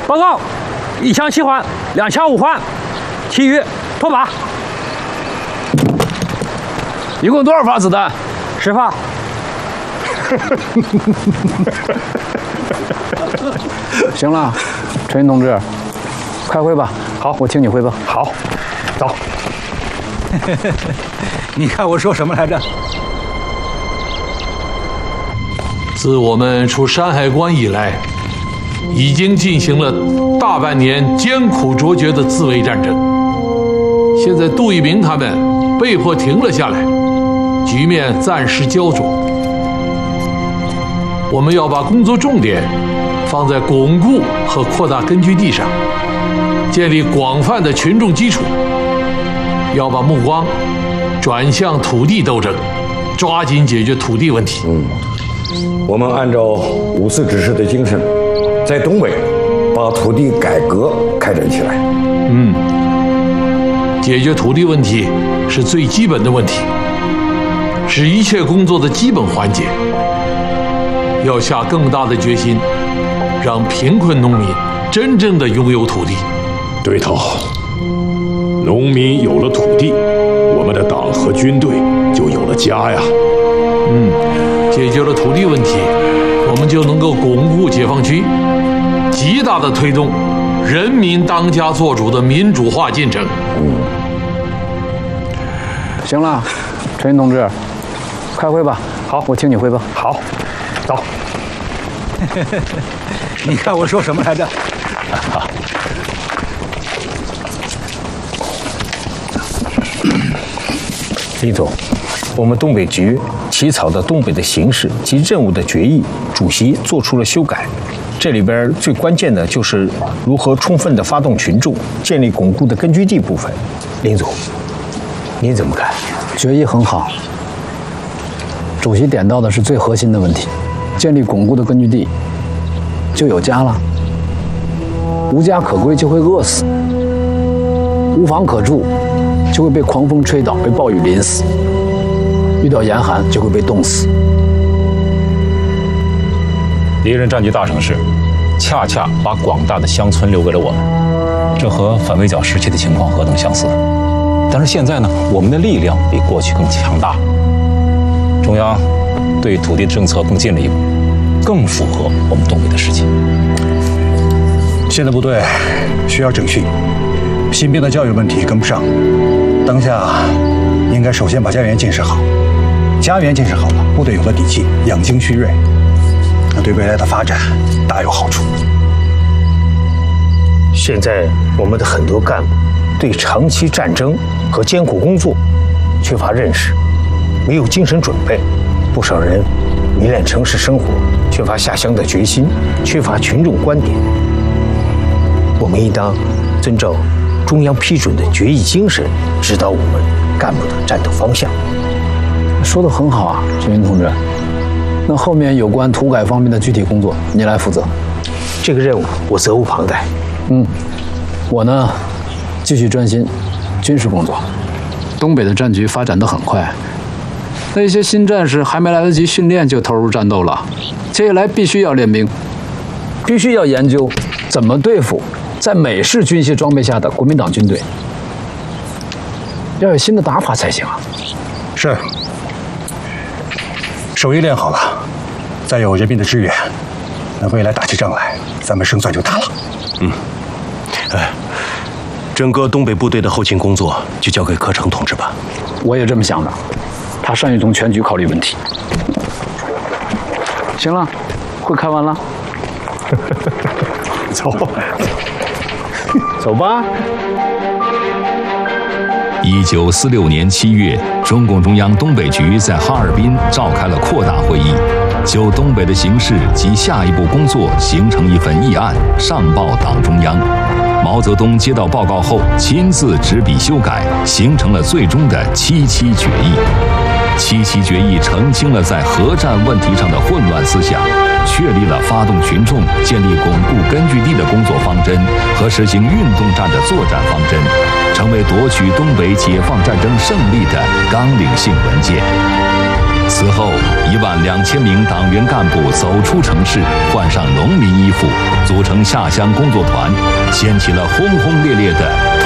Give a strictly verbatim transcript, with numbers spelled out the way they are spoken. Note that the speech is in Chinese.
报告，一枪七环，两枪五环，其余脱靶。 一共多少发子弹？ 十发。 行了，陈云同志，开会吧。 好， 我听你汇报。 好，走。你看我说什么来着？ 自我们出山海关以来，已经进行了大半年艰苦卓绝的自卫战争。现在杜聿明他们被迫停了下来，局面暂时焦灼。我们要把工作重点放在巩固和扩大根据地上，建立广泛的群众基础。要把目光转向土地斗争，抓紧解决土地问题。 嗯，我们按照五四指示的精神，在东北把土地改革开展起来。 嗯，解决土地问题是最基本的问题，是一切工作的基本环节。要下更大的决心，让贫困农民真正的拥有土地。 对头。农民有了土地，我们的党和军队就有了家呀。 嗯，解决了土地问题，我们就能够巩固解放区，极大的推动人民当家作主的民主化进程。 嗯，行了，陈云同志，开会吧。 好， 我听你汇报。 好，走。你看我说什么来着？ 李总，我们东北局起草的《东北的形势及任务的决议》，主席做出了修改。这里边最关键的就是如何充分的发动群众，建立巩固的根据地部分。林总，您怎么看？ 决议很好，主席点到的是最核心的问题：建立巩固的根据地，就有家了。无家可归就会饿死，无房可住就会被狂风吹倒，被暴雨淋死，遇到严寒就会被冻死。 敌人占据大城市，恰恰把广大的乡村留给了我们，这和反围剿时期的情况何等相似！但是现在呢，我们的力量比过去更强大，中央对土地政策更进了一步，更符合我们东北的实际。 现在部队需要整训，新兵的教育问题跟不上，当下应该首先把家园建设好。家园建设好了，部队有了底气，养精蓄锐，那对未来的发展大有好处。 现在我们的很多干部对长期战争和艰苦工作缺乏认识，没有精神准备，不少人迷恋城市生活，缺乏下乡的决心，缺乏群众观点。我们应当遵照中央批准的决议精神，指导我们干部的战斗方向。 说得很好啊，陈云同志。那后面有关土改方面的具体工作，你来负责。 这个任务我责无旁贷。 嗯，我呢，继续专心军事工作。东北的战局发展得很快，那些新战士还没来得及训练就投入战斗了。接下来必须要练兵，必须要研究怎么对付在美式军械装备下的国民党军队，要有新的打法才行啊！ 是，手艺练好了，再有人民的支援，那未来打起仗来，咱们胜算就大了。 嗯，哎，整个东北部队的后勤工作就交给柯成同志吧。 我也这么想的，他善于从全局考虑问题。行了，会开完了， 走。 走吧。 一九四六年七月，中共中央东北局在哈尔滨召开了扩大会议，就东北的形势及下一步工作形成一份议案，上报党中央。毛泽东接到报告后，亲自执笔修改，形成了最终的七七决议。七七决议澄清了在核战问题上的混乱思想，确立了发动群众、建立巩固根据地的工作方针和实行运动战的作战方针，成为夺取东北解放战争胜利的纲领性文件。此后，一万两千名党员干部走出城市，换上农民衣服，组组成下乡工作团，掀起了轰轰烈烈的